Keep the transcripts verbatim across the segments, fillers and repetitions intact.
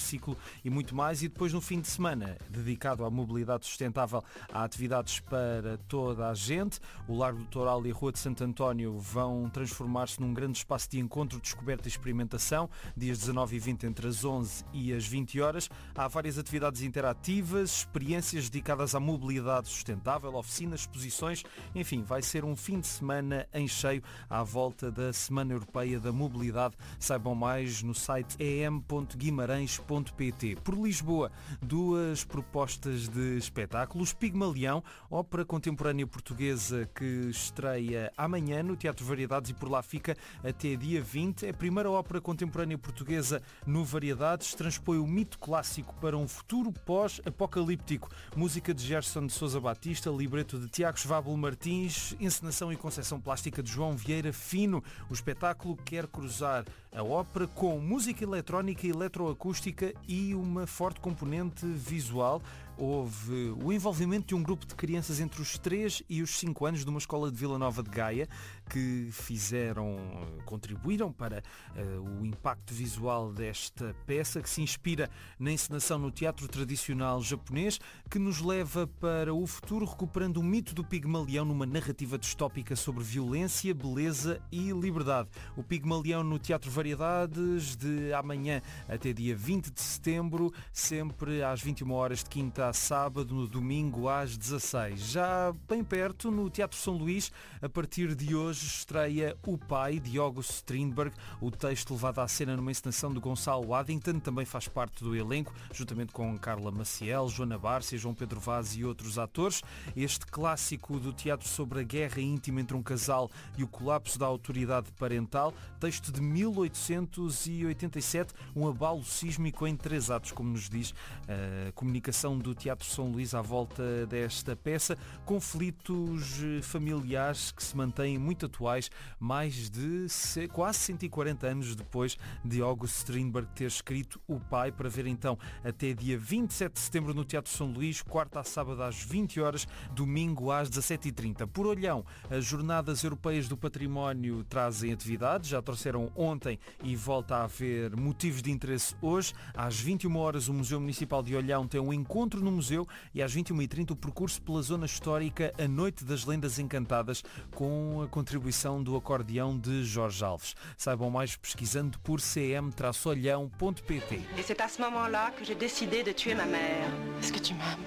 ciclo e muito mais. E depois no fim de semana, dedicado à mobilidade sustentável, há atividades para toda a gente. O Largo do Toural e a Rua de Santo António vão transformar-se num grande espaço de encontro, descoberta e experimentação, dias dezanove e vinte entre as onze e as vinte horas. Há várias atividades interativas, experiências dedicadas à mobilidade sustentável, oficinas, exposições, enfim, vai ser um fim de semana em cheio à volta da Semana Europeia da Mobilidade. Saibam mais no site e m ponto guimarães ponto p t. Por Lisboa, duas propostas de espetáculos. Pigmalião, ópera contemporânea portuguesa que estreia amanhã no Teatro Variedades e por lá fica até dia vinte. É a primeira ópera contemporânea portuguesa no Variedades. Transpõe o mito clássico para um futuro pós-apocalíptico. Música de Gerson de Sousa Batista, libreto de Tiago Schwabel Martins, encenação e concepção plástica de João Vieira Fino. O espetáculo quer cruzar a ópera com música eletrónica e eletroacústica e uma forte componente visual. Houve o envolvimento de um grupo de crianças entre os três e os cinco anos de uma escola de Vila Nova de Gaia que fizeram, contribuíram para uh, o impacto visual desta peça, que se inspira na encenação no teatro tradicional japonês, que nos leva para o futuro recuperando o mito do Pigmalião numa narrativa distópica sobre violência, beleza e liberdade. O Pigmalião no Teatro Variedades de amanhã até dia vinte de setembro, sempre às vinte e uma horas de quinta a sábado, no domingo às dezasseis. Já bem perto, no Teatro São Luís, a partir de hoje estreia O Pai, de August Strindberg. O texto levado à cena numa encenação de Gonçalo Addington também faz parte do elenco, juntamente com Carla Maciel, Joana Bárcia, João Pedro Vaz e outros atores. Este clássico do teatro sobre a guerra íntima entre um casal e o colapso da autoridade parental, texto de mil oitocentos e oitenta e sete, um abalo sísmico em três atos, como nos diz a comunicação do Teatro São Luís à volta desta peça. Conflitos familiares que se mantêm muito atuais, mais de quase cento e quarenta anos depois de August Strindberg ter escrito O Pai, para ver então até dia vinte e sete de setembro no Teatro São Luís, quarta a sábado às vinte horas, domingo às dezassete e trinta. Por Olhão, as Jornadas Europeias do Património trazem atividades, já trouxeram ontem e volta a haver motivos de interesse hoje. Às vinte e uma horas o Museu Municipal de Olhão tem um encontro no museu e às vinte e uma e trinta o percurso pela zona histórica A Noite das Lendas Encantadas, com a contribuição do acordeão de Jorge Alves. Saibam mais pesquisando por c m olhão ponto p t. Et c'est à ce moment-là que j'ai décidé de tuer ma mère. Est-ce que tu m'aimes?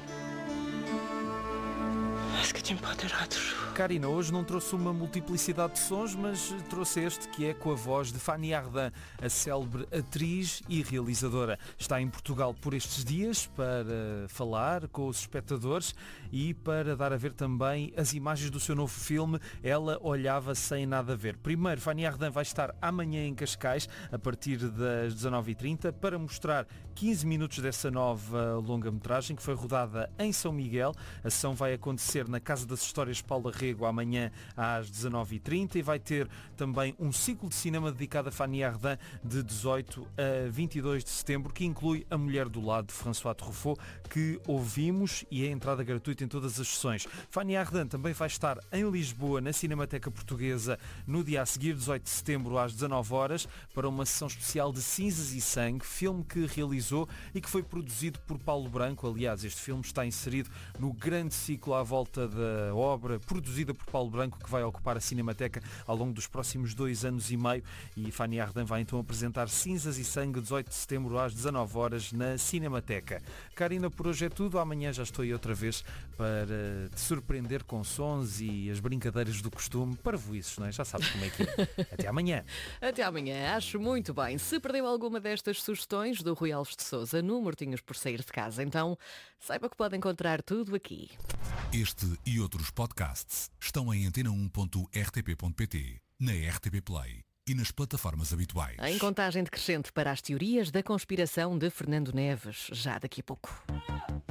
Est-ce que tu me protégeras toujours? Karina hoje não trouxe uma multiplicidade de sons, mas trouxe este, que é com a voz de Fanny Ardant, a célebre atriz e realizadora. Está em Portugal por estes dias para falar com os espectadores e para dar a ver também as imagens do seu novo filme Ela Olhava Sem Nada a Ver. Primeiro, Fanny Ardant vai estar amanhã em Cascais, a partir das dezanove e trinta, para mostrar quinze minutos dessa nova longa-metragem que foi rodada em São Miguel. A sessão vai acontecer na Casa das Histórias Paula Rego amanhã às dezanove e trinta e vai ter também um ciclo de cinema dedicado a Fanny Ardant de dezoito a vinte e dois de setembro, que inclui A Mulher do Lado, de François Truffaut, que ouvimos, e é entrada gratuita em todas as sessões. Fanny Ardant também vai estar em Lisboa, na Cinemateca Portuguesa, no dia a seguir, dezoito de setembro, às dezanove horas, para uma sessão especial de Cinzas e Sangue, filme que realizou e que foi produzido por Paulo Branco. Aliás, este filme está inserido no grande ciclo à volta da obra produzida por Paulo Branco, que vai ocupar a Cinemateca ao longo dos próximos dois anos e meio, e Fanny Ardant vai então apresentar Cinzas e Sangue, dezoito de setembro às dezanove horas na Cinemateca. Karina, por hoje é tudo. Amanhã já estou aí outra vez para te surpreender com sons e as brincadeiras do costume, parvoíces, não é? Já sabes como é que é. Até amanhã. Até amanhã, acho muito bem. Se perdeu alguma destas sugestões do Rui Alves de Sousa no Mortinhos por Sair de Casa, então saiba que pode encontrar tudo aqui. Este e outros podcasts estão em antena um ponto r t p ponto p t, na R T P Play e nas plataformas habituais. Em contagem decrescente para as teorias da conspiração de Fernando Neves, já daqui a pouco.